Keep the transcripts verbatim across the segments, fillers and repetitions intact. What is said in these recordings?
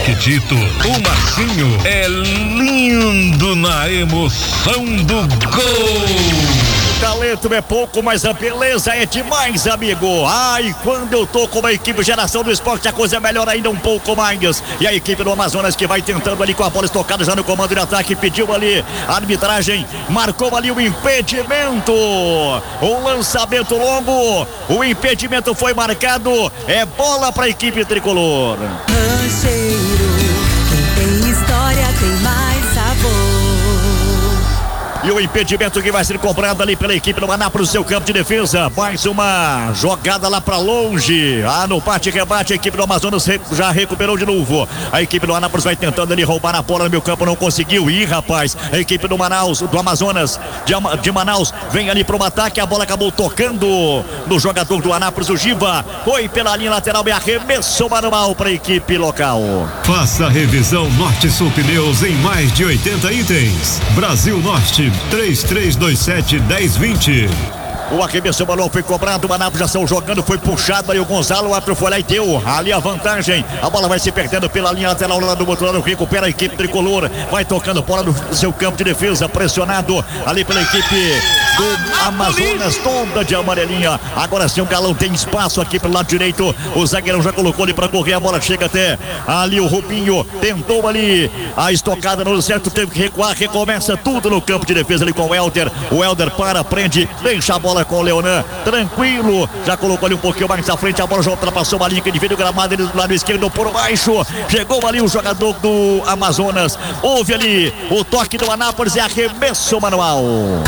Chiquitito, o Marcinho é lindo na emoção do gol. Talento é pouco, mas a beleza é demais, amigo. Ai, quando eu tô com a equipe Geração do Esporte, a coisa é melhor ainda um pouco mais. E a equipe do Amazonas que vai tentando ali com a bola estocada já no comando de ataque, pediu ali a arbitragem, marcou ali o impedimento. O lançamento longo, o impedimento foi marcado, é bola para a equipe tricolor. Rancheiro, quem tem história tem mais sabor. E o impedimento que vai ser cobrado ali pela equipe do Maná para o seu campo de defesa. Mais uma jogada lá para longe. Ah, no bate-rebate, a equipe do Amazonas já recuperou de novo. A equipe do Anápolis vai tentando ali roubar a bola no meu campo, não conseguiu. Ih, rapaz, a equipe do Manaus, do Amazonas, de, de Manaus, vem ali para o ataque. A bola acabou tocando no jogador do Anápolis, o Giva. Foi pela linha lateral e arremesso manual para a equipe local. Faça a revisão Norte Sul Pneus em mais de oitenta itens. Brasil Norte, três três dois sete, um zero dois zero. O arremesso manual foi cobrado, o Manaus já estão jogando, foi puxado ali o Gonzalo, o árbitro foi lá e deu ali a vantagem. A bola vai se perdendo pela linha lateral lá do outro lado, recupera a equipe tricolor, vai tocando bola no seu campo de defesa, pressionado ali pela equipe do Amazonas, toda de amarelinha. Agora sim o Galão tem espaço aqui pelo lado direito, o zagueirão já colocou ali para correr, a bola chega até ali o Rubinho, tentou ali a estocada no certo, teve que recuar, recomeça tudo no campo de defesa ali com o Helder. O Helder para, prende, deixa a bola com o Leonan, tranquilo, já colocou ali um pouquinho mais à frente, a bola já ultrapassou uma linha que divide o gramado ali do lado esquerdo por baixo, chegou ali o jogador do Amazonas, houve ali o toque do Anápolis e arremesso manual.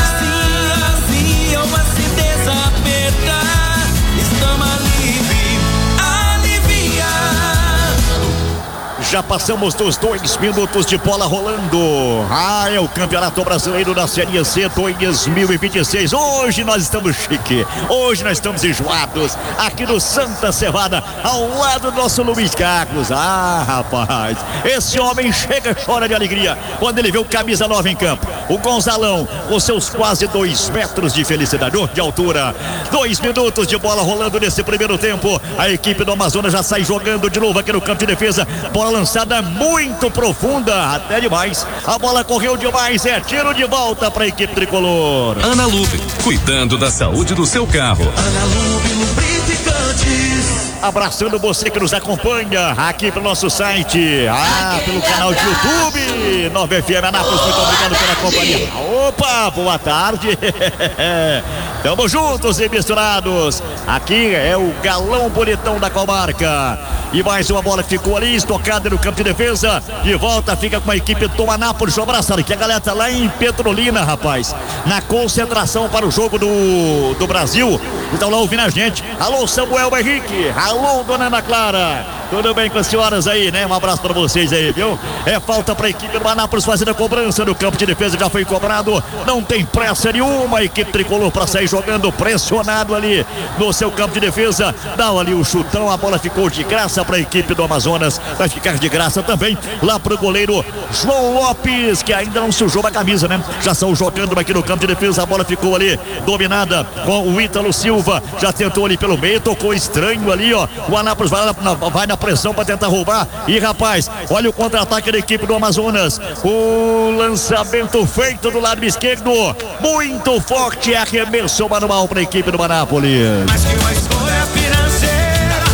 Já passamos dos dois minutos de bola rolando. Ah, é o Campeonato Brasileiro da Série C dois mil e vinte e seis. Hoje nós estamos chique. Hoje nós estamos enjoados. Aqui no Santa Cevada, ao lado do nosso Luiz Carlos. Ah, rapaz. Esse homem chega e chora de alegria quando ele vê o camisa nova em campo. O Gonzalão, com seus quase dois metros de felicidade, de altura. Dois minutos de bola rolando nesse primeiro tempo. A equipe do Amazonas já sai jogando de novo aqui no campo de defesa. Bola lançada muito profunda, até demais. A bola correu demais, é tiro de volta para a equipe tricolor. Ana Lube, cuidando da saúde do seu carro. Ana Lube Lubrificantes. Abraçando você que nos acompanha aqui pelo nosso site, ah, pelo canal de YouTube, nove F M Anápolis, muito obrigado pela companhia. Opa, boa tarde. Tamo juntos e misturados. Aqui é o galão bonitão da comarca. E mais uma bola que ficou ali, estocada no campo de defesa. De volta, fica com a equipe do Anápolis. Abraçando que a galera tá lá em Petrolina, rapaz. Na concentração para o jogo do, do Brasil. Então lá ouvindo a gente. Alô, Samuel Henrique. Alô, dona Ana Clara. Tudo bem com as senhoras aí, né? Um abraço para vocês aí, viu? É falta para a equipe do Anápolis fazendo a cobrança no campo de defesa. Já foi cobrado. Não tem pressa nenhuma. A equipe tricolor para sair jogando, pressionado ali no seu campo de defesa. Dá ali o chutão. A bola ficou de graça para a equipe do Amazonas, vai ficar de graça também lá pro goleiro João Lopes, que ainda não sujou a camisa, né? Já estão jogando aqui no campo de defesa, a bola ficou ali dominada com o Ítalo Silva, já tentou ali pelo meio, tocou estranho ali, ó. O Anápolis vai na, vai na pressão para tentar roubar. E rapaz, olha o contra-ataque da equipe do Amazonas. O lançamento feito do lado esquerdo, muito forte, arremesso manual para a equipe do Anápolis. Mas que uma escolha financeira.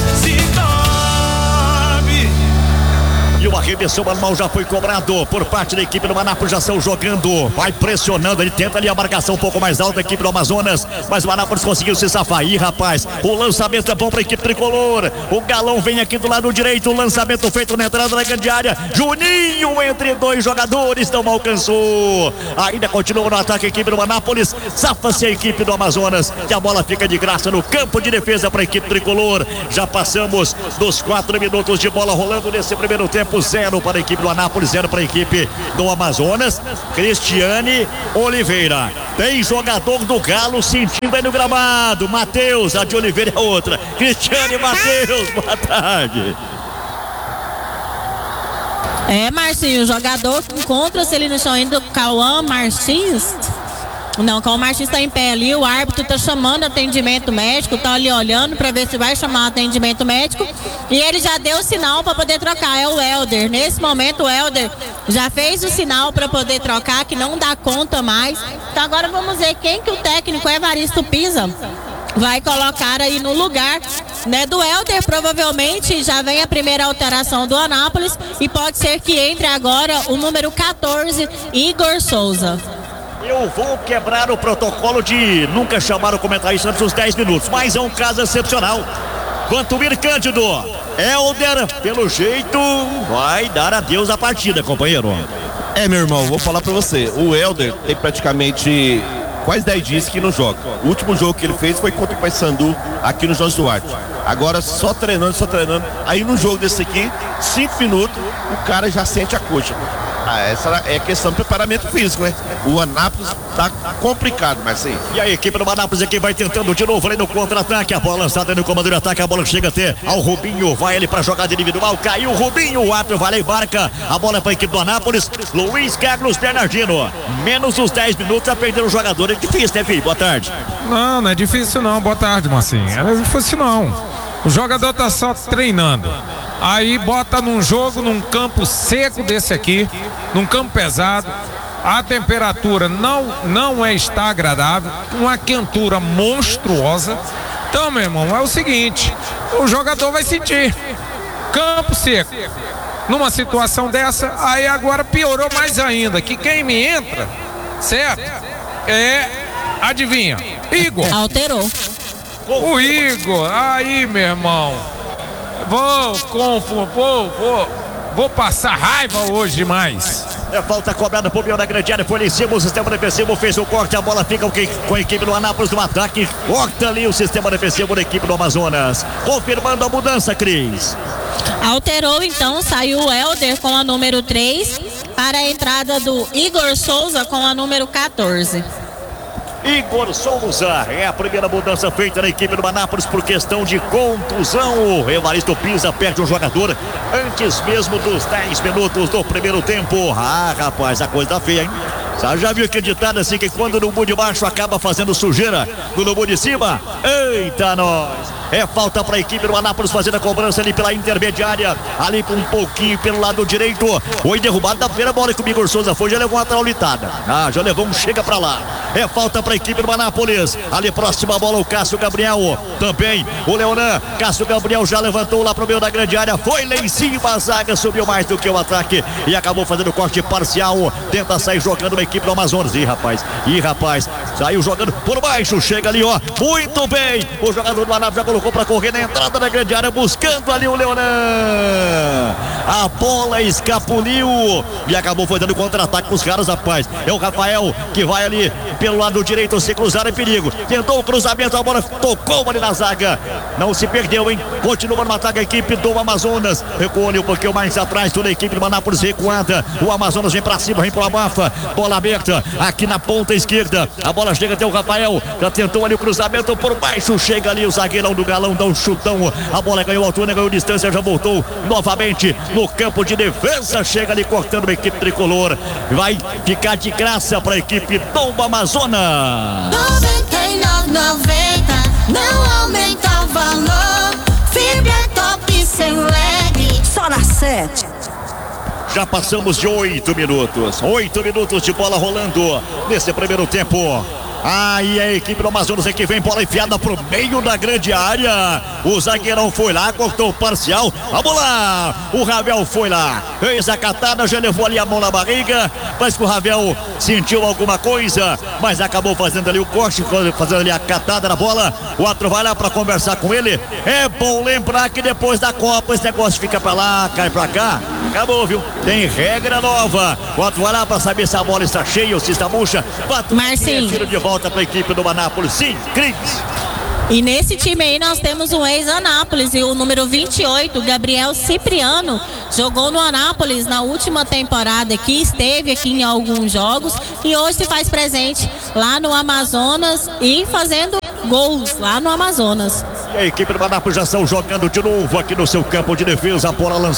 E o arremesso manual já foi cobrado por parte da equipe do Anápolis, já estão jogando, vai pressionando, ele tenta ali a marcação um pouco mais alta da equipe do Amazonas, mas o Anápolis conseguiu se safar. Aí, rapaz, o lançamento é bom para a equipe tricolor, o Galão vem aqui do lado direito, o lançamento feito na entrada da grande área, Juninho entre dois jogadores, não alcançou, ainda continua no ataque a equipe do Anápolis, safa-se a equipe do Amazonas, e a bola fica de graça no campo de defesa para a equipe tricolor. Já passamos dos quatro minutos de bola rolando nesse primeiro tempo. Zero para a equipe do Anápolis, zero para a equipe do Amazonas. Cristiane Oliveira. Tem jogador do Galo sentindo aí no gramado. Matheus, a de Oliveira é outra. Cristiane Matheus, boa tarde. É, Marcinho, o jogador encontra-se ali no chão ainda, Cauã Martins. Não, como o Martins está em pé ali, o árbitro está chamando atendimento médico, está ali olhando para ver se vai chamar atendimento médico. E ele já deu o sinal para poder trocar, é o Helder. Nesse momento o Helder já fez o sinal para poder trocar, que não dá conta mais. Então agora vamos ver quem que o técnico Evaristo Pisa vai colocar aí no lugar, né, do Helder. Provavelmente já vem a primeira alteração do Anápolis e pode ser que entre agora o número quatorze, Igor Souza. Eu vou quebrar o protocolo de nunca chamar o comentarista antes dos dez minutos, mas é um caso excepcional. Vantuir Cândido, Helder, pelo jeito, vai dar adeus à partida, companheiro. É, meu irmão, vou falar pra você, o Helder tem praticamente quase dez dias que não joga. O último jogo que ele fez foi contra o Paysandu aqui no João Duarte. Agora só treinando, só treinando. Aí no jogo desse aqui, cinco minutos, o cara já sente a coxa. Ah, essa é questão de preparamento físico, né? O Anápolis tá complicado, Marcinho. E a equipe do Anápolis aqui vai tentando de novo ali no contra-ataque. A bola lançada no comando de ataque, a bola chega até ao Rubinho. Vai ele pra jogada individual, caiu o Rubinho. O ato vai lá e marca. A bola é pra equipe do Anápolis. Luiz Carlos Bernardino. Menos os dez minutos a perder o jogador. É difícil, né, filho? Boa tarde. Não, não é difícil não. Boa tarde, Marcinho. Não é difícil não. O jogador tá só treinando. Aí bota num jogo, num campo seco desse aqui, num campo pesado, a temperatura não, não é, está agradável, uma quentura monstruosa. Então, meu irmão, é o seguinte, o jogador vai sentir campo seco. Numa situação dessa, aí agora piorou mais ainda, que quem me entra, certo? É, adivinha, Igor. Alterou. O Igor, aí, meu irmão. Vou, confu, vou, vou, vou passar raiva hoje demais. É falta cobrada por meio da grande área, foi lá em cima, o sistema defensivo fez o corte, a bola fica com a equipe do Anápolis no ataque, corta ali o sistema defensivo da equipe do Amazonas, confirmando a mudança, Cris. Alterou então, saiu o Helder com a número três para a entrada do Igor Souza com a número quatorze. Igor Souza é a primeira mudança feita na equipe do Anápolis por questão de contusão. O Evaristo Pisa perde um jogador antes mesmo dos dez minutos do primeiro tempo. Ah, rapaz, a coisa tá feia, hein? Você já viu aquele ditado assim que quando o numbo de baixo acaba fazendo sujeira no numbo de cima? Eita, nós! É falta para a equipe do Anápolis fazendo a cobrança ali pela intermediária, ali com um pouquinho pelo lado direito. Foi derrubado da primeira bola que o Igor Souza foi, já levou uma traulitada. Ah, já levou um chega para lá. É falta para a equipe do Anápolis. Ali próxima bola o Cássio Gabriel. Também o Leonan. Cássio Gabriel já levantou lá pro meio da grande área. Foi lá em cima, a zaga subiu mais do que o ataque e acabou fazendo corte parcial. Tenta sair jogando a equipe do Amazonas. Ih, rapaz, ih, rapaz. Saiu jogando por baixo, chega ali, ó. Muito bem. O jogador do Anápolis já colocou para correr na entrada da grande área, buscando ali o Leonan. A bola escapuliu e acabou foi dando contra-ataque pros caras, rapaz. É o Rafael que vai ali pelo lado direito, se cruzar é perigo. Tentou o cruzamento, a bola tocou ali na zaga. Não se perdeu, hein? Continua no ataque a equipe do Amazonas. Recuou ali um pouquinho mais atrás, toda a equipe do Anápolis recuada. O Amazonas vem pra cima, vem pro abafa. Bola aberta aqui na ponta esquerda. A bola chega até o Rafael. Já tentou ali o cruzamento por baixo. Chega ali o zagueirão do Galão, dá um chutão. A bola ganhou altura, ganhou distância, já voltou novamente no campo de defesa. Chega ali cortando a equipe tricolor. Vai ficar de graça pra equipe do Amazonas. noventa e nove e noventa, não aumenta o valor. Fibra top sem lag, só na sete. Já passamos de oito minutos. Oito minutos de bola rolando nesse primeiro tempo. Aí a equipe do Amazonas aqui vem bola enfiada pro meio da grande área. O zagueirão foi lá, cortou o parcial. Vamos lá! O Ravel foi lá, fez a catada, já levou ali a mão na barriga. Parece que o Ravel sentiu alguma coisa, mas acabou fazendo ali o corte, fazendo ali a catada na bola. O outro vai lá pra conversar com ele. É bom lembrar que depois da Copa esse negócio fica pra lá, cai pra cá. Acabou, viu? Tem regra nova. O outro vai lá pra saber se a bola está cheia ou se está murcha. Marcinho. De volta para a equipe do Anápolis. Sim, Cris. E nesse time aí nós temos um ex-Anápolis e o número vinte e oito, Gabriel Cipriano, jogou no Anápolis na última temporada aqui, esteve aqui em alguns jogos e hoje se faz presente lá no Amazonas e fazendo gols lá no Amazonas. E a equipe do Anápolis já estão jogando de novo aqui no seu campo de defesa. A bola lançada.